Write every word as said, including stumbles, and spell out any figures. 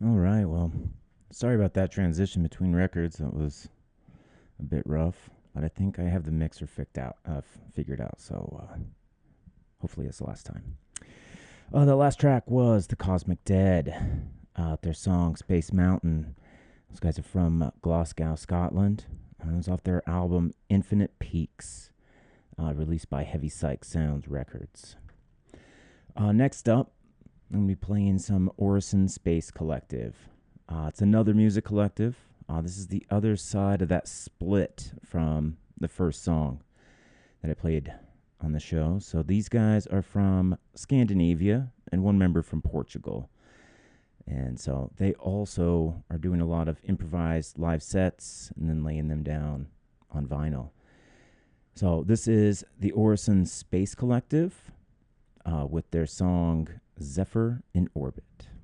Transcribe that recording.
All right. Well, sorry about that transition between records. That was a bit rough, but I think I have the mixer figured out. Uh, f- figured out. So uh, hopefully it's the last time. Uh, the last track was the Cosmic Dead. Uh, their song Space Mountain. Those guys are from uh, Glasgow, Scotland. Uh, it was off their album Infinite Peaks, uh, released by Heavy Psych Sounds Records. Uh, next up, I'm going to be playing some Orison Space Collective. Uh, it's another music collective. Uh, this is the other side of that split from the first song that I played on the show. So these guys are from Scandinavia and one member from Portugal. And so they also are doing a lot of improvised live sets and then laying them down on vinyl. So this is the Orison Space Collective uh, with their song Zephyr in Orbit.